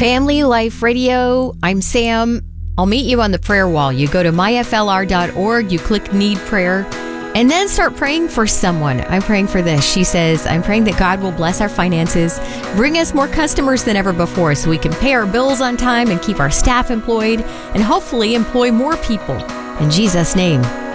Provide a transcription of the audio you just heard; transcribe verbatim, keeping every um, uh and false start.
Family Life Radio. I'm Sam. I'll meet you on the prayer wall. You go to my f l r dot org, you click Need Prayer, and then start praying for someone. I'm praying for this. She says, I'm praying that God will bless our finances, bring us more customers than ever before so we can pay our bills on time and keep our staff employed and hopefully employ more people. In Jesus' name,